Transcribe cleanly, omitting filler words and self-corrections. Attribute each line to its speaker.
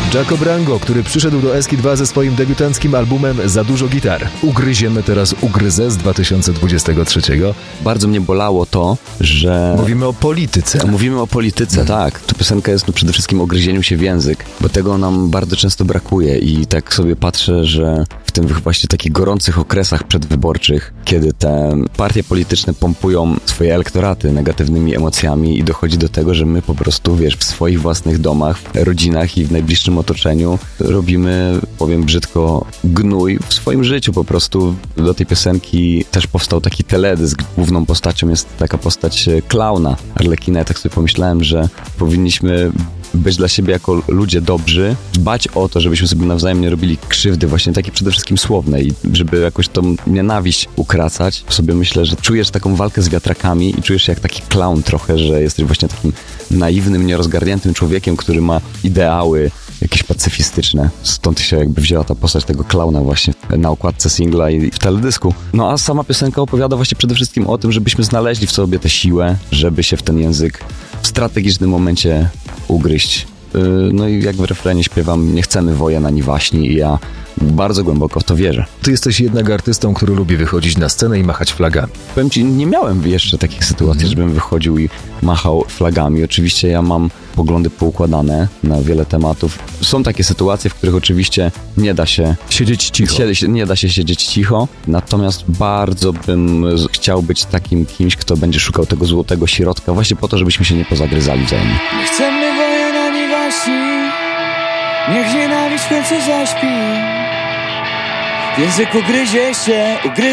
Speaker 1: Jacob Rango, który przyszedł do Eski2 ze swoim debiutanckim albumem Za dużo gitar. Ugryziemy teraz Ugryzę z 2023.
Speaker 2: Bardzo mnie bolało to, że...
Speaker 1: Mówimy o polityce.
Speaker 2: Mówimy o polityce, tak. Tu piosenka jest przede wszystkim o gryzieniu się w język, bo tego nam bardzo często brakuje i tak sobie patrzę, że w tym właśnie takich gorących okresach przedwyborczych, kiedy te partie polityczne pompują swoje elektoraty negatywnymi emocjami i dochodzi do tego, że my po prostu, w swoich własnych domach, rodzinach i w najbliższym otoczeniu robimy, powiem brzydko, gnój w swoim życiu po prostu. Do tej piosenki też powstał taki teledysk. Główną postacią jest taka postać klauna, Arlekina. Ja tak sobie pomyślałem, że powinniśmy być dla siebie jako ludzie dobrzy, dbać o to, żebyśmy sobie nawzajem nie robili krzywdy, właśnie takiej przede wszystkim słownej, i żeby jakoś tą nienawiść ukracać. Sobie myślę, że czujesz taką walkę z wiatrakami i czujesz się jak taki klaun trochę, że jesteś właśnie takim naiwnym, nierozgarniętym człowiekiem, który ma ideały jakieś pacyfistyczne. Stąd się jakby wzięła ta postać tego klauna właśnie na okładce singla i w teledysku. No a sama piosenka opowiada właśnie przede wszystkim o tym, żebyśmy znaleźli w sobie tę siłę, żeby się w ten język w strategicznym momencie ugryźć. No i jak w refrenie śpiewam, nie chcemy wojen ani waśni, i ja bardzo głęboko w to wierzę.
Speaker 1: Ty jesteś jednak artystą, który lubi wychodzić na scenę i machać flagami.
Speaker 2: Powiem ci, nie miałem jeszcze takich sytuacji, żebym wychodził i machał flagami. Oczywiście ja mam poglądy poukładane na wiele tematów. Są takie sytuacje, w których oczywiście nie da się
Speaker 1: siedzieć cicho.
Speaker 2: Nie da się siedzieć cicho, natomiast bardzo bym chciał być takim kimś, kto będzie szukał tego złotego środka, właśnie po to, żebyśmy się nie pozagryzali wzajemnie.
Speaker 3: Nie chcemy wojen ani waśni, niech nienawiść w końcu zaśpi. W języku gryzie się,